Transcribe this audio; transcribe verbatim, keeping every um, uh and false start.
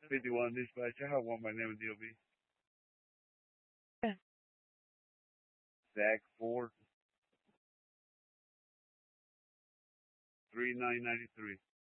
fifty-one dispatch. I have one by name of D O B. Yeah. Zach four three nine ninety three.